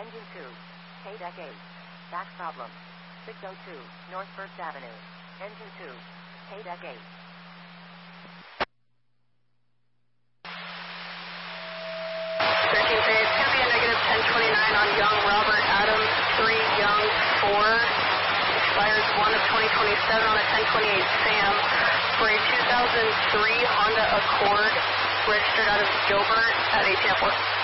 Engine 2. K-Deck 8. Back problem. 602 North First Avenue. Engine 2. K-Deck 8. Period. 2 via negative 1029 on Young Robert Adams 3 Young 4. Expires 1 of 2027 on a 1028 Sam for a 2003 Honda Accord registered out of Gilbert at ATM 4.